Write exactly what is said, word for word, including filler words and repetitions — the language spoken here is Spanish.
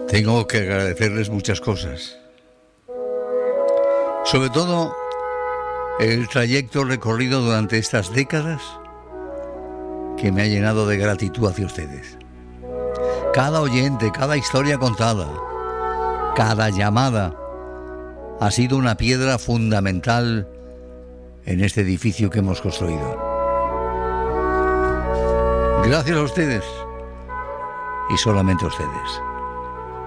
Tengo que agradecerles muchas cosas. Sobre todo, el trayecto recorrido durante estas décadas que me ha llenado de gratitud hacia ustedes. Cada oyente, cada historia contada, cada llamada ha sido una piedra fundamental en este edificio que hemos construido. Gracias a ustedes y solamente a ustedes.